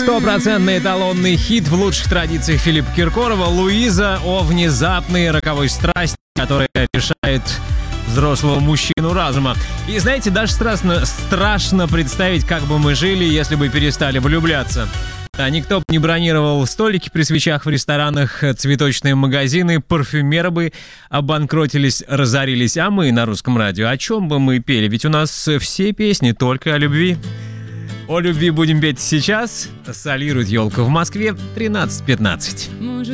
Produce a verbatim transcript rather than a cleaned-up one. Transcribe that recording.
Стопроцентный эталонный хит в лучших традициях Филиппа Киркорова «Луиза» о внезапной роковой страсти, которая лишает взрослого мужчину разума. И знаете, даже страшно, страшно представить, как бы мы жили, если бы перестали влюбляться. А никто бы не бронировал столики при свечах в ресторанах, цветочные магазины, парфюмеры бы обанкротились, разорились. А мы на русском радио о чем бы мы пели? Ведь у нас все песни только о любви. О любви будем петь сейчас. Солирует елка в Москве тринадцать пятнадцать.